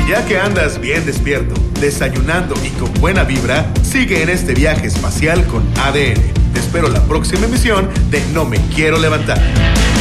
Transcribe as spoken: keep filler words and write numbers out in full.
Ya que andas bien despierto, desayunando y con buena vibra, sigue en este viaje espacial con A D N. Te espero la próxima emisión de No Me Quiero Levantar.